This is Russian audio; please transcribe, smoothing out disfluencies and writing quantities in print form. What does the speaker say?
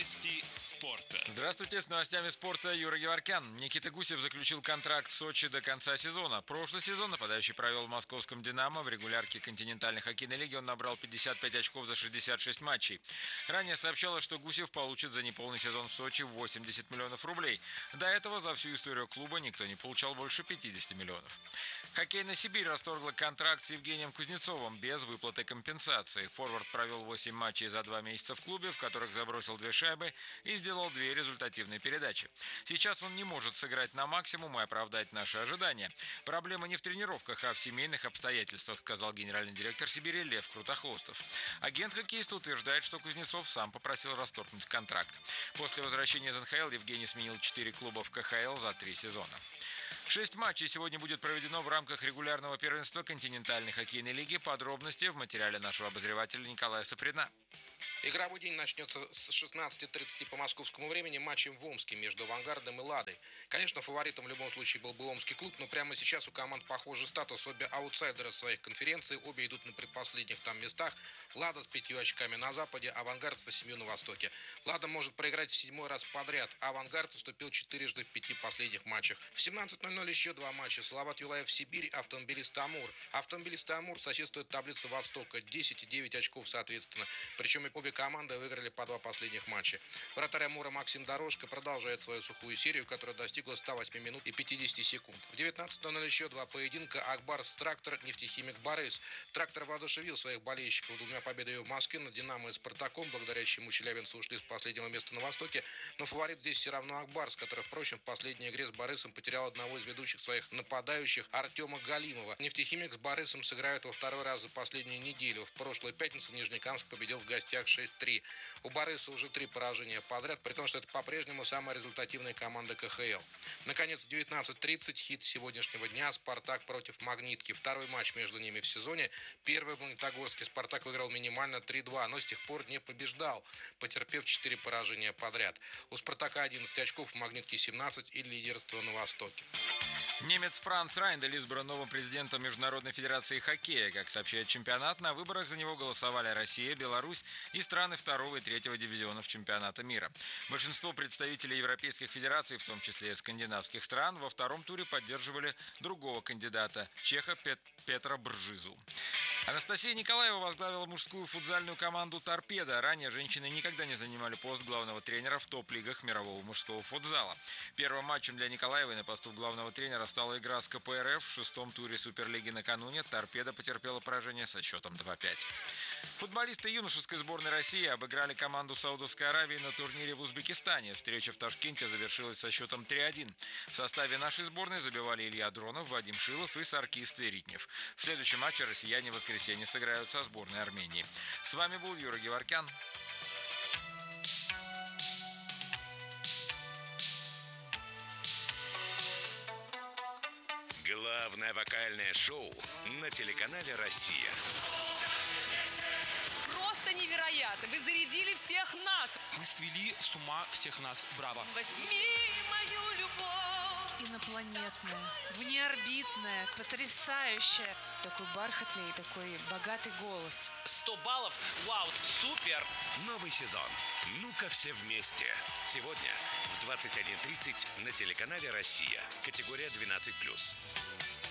Новости спорта. Здравствуйте, с новостями спорта Юра Геворкян. Никита Гусев заключил контракт в Сочи до конца сезона. Прошлый сезон нападающий провел в московском «Динамо». В регулярке континентальной хоккейной лиги он набрал 55 очков за 66 матчей. Ранее сообщалось, что Гусев получит за неполный сезон в Сочи 80 миллионов рублей. До этого за всю историю клуба никто не получал больше 50 миллионов. Хоккейная Сибирь расторгла контракт с Евгением Кузнецовым без выплаты компенсации. Форвард провел 8 матчей за 2 месяца в клубе, в которых забросил 2 шайбы и сделал 2 результативные передачи. Сейчас он не может сыграть на максимум и оправдать наши ожидания. Проблема не в тренировках, а в семейных обстоятельствах, сказал генеральный директор Сибири Лев Крутохвостов. Агент хоккеиста утверждает, что Кузнецов сам попросил расторгнуть контракт. После возвращения из НХЛ Евгений сменил 4 клуба в КХЛ за 3 сезона. 6 матчей сегодня будет проведено в рамках регулярного первенства континентальной хоккейной лиги. Подробности в материале нашего обозревателя Николая Саприна. Игровой день начнется с 16:30 по московскому времени матчем в Омске между «Авангардом» и «Ладой». Конечно, фаворитом в любом случае был бы омский клуб, но прямо сейчас у команд похожий статус. Обе аутсайдеры своих конференций, обе идут на предпоследних там местах. «Лада» с 5 очками на западе, «Авангард» с 8 на востоке. «Лада» может проиграть в 7-й раз подряд. «Авангард» уступил 4 в 5 последних матчах. В 17:00 еще 2 матча. Салават Юлаев Сибирь, Автомобилист Амур. Автомобилист Амур соседствует таблице Востока. 10 и 9 очков соответственно. Причем и обе команды выиграли по 2 последних матча. Вратарь Амура Максим Дорожко продолжает свою сухую серию, которая достигла 108 минут и 50 секунд. В 19:00 еще 2 поединка. Акбарс Трактор, Нефтехимик Борис. Трактор воодушевил своих болельщиков 2 победами в Москве над Динамо и Спартаком, благодаря чему челябинцы ушли с последнего места на Востоке. Но фаворит здесь все равно Акбарс, который, впрочем, в последней игре с Борисом потерял одного из ведущих своих нападающих Артема Галимова. Нефтехимик с Борисом сыграют во 2-й раз за последнюю неделю. В прошлую пятницу Нижнекамск победил в гостях 6-3. У Бориса уже 3 поражения подряд, при том, что это по-прежнему самая результативная команда КХЛ. Наконец, в 19:30 хит сегодняшнего дня «Спартак» против «Магнитки». 2-й матч между ними в сезоне. Первый в Магнитогорске «Спартак» выиграл минимально 3-2, но с тех пор не побеждал, потерпев 4 поражения подряд. У «Спартака» 11 очков, у «Магнитки» 17 и лидерство на Востоке. Немец Франц Райндель избран новым президентом Международной федерации хоккея. Как сообщает чемпионат, на выборах за него голосовали Россия, Беларусь и страны 2-го и 3-го дивизионов чемпионата мира. Большинство представителей европейских федераций, в том числе скандинавских стран, во 2-м туре поддерживали другого кандидата – чеха Петра Бржизу. Анастасия Николаева возглавила мужскую футзальную команду «Торпедо». Ранее женщины никогда не занимали пост главного тренера в топ-лигах мирового мужского футзала. Первым матчем для Николаевой на посту главного тренера стала игра с КПРФ в 6-м туре Суперлиги накануне. «Торпедо» потерпела поражение со счетом 2-5. Футболисты юношеской сборной России обыграли команду Саудовской Аравии на турнире в Узбекистане. Встреча в Ташкенте завершилась со счетом 3-1. В составе нашей сборной забивали Илья Дронов, Вадим Шилов и Саркис Тверитнев. В следующем матче россияне в воскресенье сыграют со сборной Армении. С вами был Юра Геворкян. Главное вокальное шоу на телеканале «Россия». Просто невероятно! Вы зарядили всех нас! Вы свели с ума всех нас. Браво! Возьми мою любовь! Инопланетная, внеорбитная, потрясающая. Такой бархатный, такой богатый голос. 100 баллов. Вау, супер! Новый сезон. Ну-ка все вместе. Сегодня в 21:30 на телеканале «Россия». Категория 12+.